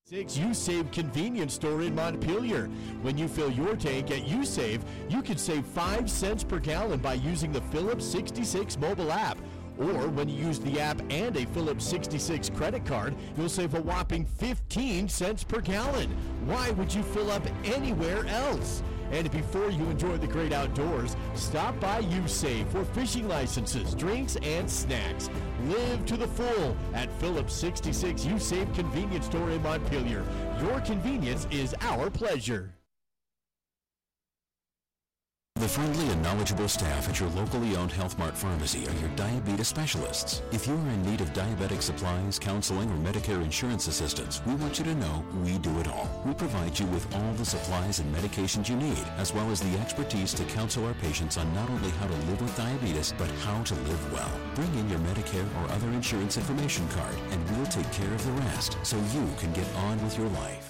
U-Save convenience store in Montpelier. When you fill your tank at U-Save, you can save 5 cents per gallon by using the Phillips 66 mobile app. Or when you use the app and a Phillips 66 credit card, you'll save a whopping 15 cents per gallon. Why would you fill up anywhere else? And before you enjoy the great outdoors, stop by U-Save for fishing licenses, drinks, and snacks. Live to the full at Phillips 66 U-Save convenience store in Montpelier. Your convenience is our pleasure. The friendly and knowledgeable staff at your locally owned Health Mart pharmacy are your diabetes specialists. If you are in need of diabetic supplies, counseling, or Medicare insurance assistance, we want you to know we do it all. We provide you with all the supplies and medications you need, as well as the expertise to counsel our patients on not only how to live with diabetes, but how to live well. Bring in your Medicare or other insurance information card, and we'll take care of the rest so you can get on with your life.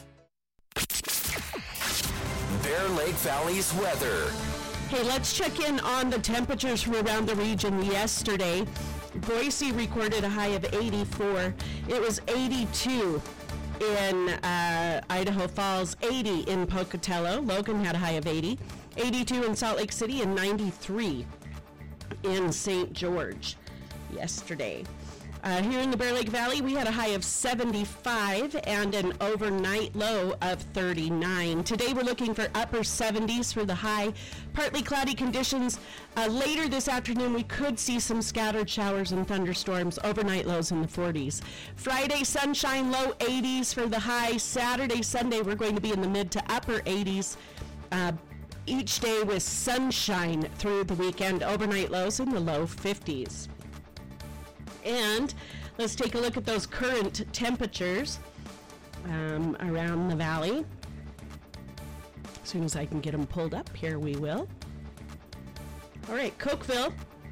Bear Lake Valley's weather. Hey, let's check in on the temperatures from around the region yesterday. Boise recorded a high of 84. It was 82 in Idaho Falls, 80 in Pocatello. Logan had a high of 80. 82 in Salt Lake City and 93 in St. George yesterday. Here in the Bear Lake Valley, we had a high of 75 and an overnight low of 39. Today, we're looking for upper 70s for the high. Partly cloudy conditions. Later this afternoon, we could see some scattered showers and thunderstorms. Overnight lows in the 40s. Friday, sunshine, low 80s for the high. Saturday, Sunday, we're going to be in the mid to upper 80s. Each day with sunshine through the weekend. Overnight lows in the low 50s. And let's take a look at those current temperatures around the valley. As soon as I can get them pulled up, here we will. All right, Cokeville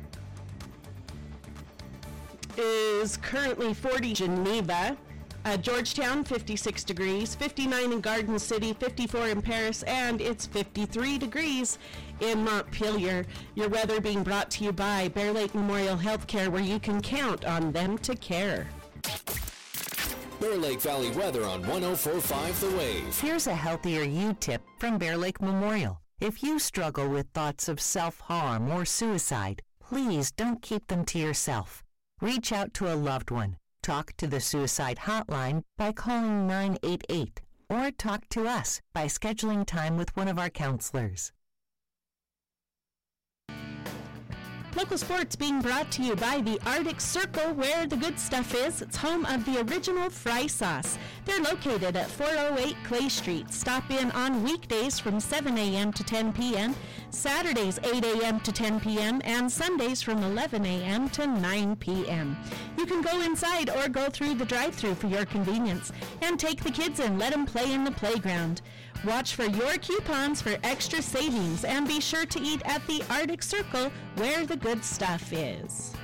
is currently 40. Geneva. Georgetown, 56 degrees, 59 in Garden City, 54 in Paris, and it's 53 degrees in Montpelier. Your weather being brought to you by Bear Lake Memorial Healthcare, where you can count on them to care. Bear Lake Valley weather on 104.5 The Wave. Here's a healthier you tip from Bear Lake Memorial. If you struggle with thoughts of self-harm or suicide, please don't keep them to yourself. Reach out to a loved one. Talk to the suicide hotline by calling 988 or talk to us by scheduling time with one of our counselors. Local sports being brought to you by the Arctic Circle, where the good stuff is. It's home of the original fry sauce. They're located at 408 Clay Street. Stop in on weekdays from 7 a.m. to 10 p.m., Saturdays 8 a.m. to 10 p.m., and Sundays from 11 a.m. to 9 p.m. You can go inside or go through the drive-thru for your convenience and take the kids in, let them play in the playground. Watch for your coupons for extra savings and be sure to eat at the Arctic Circle, where the good stuff is.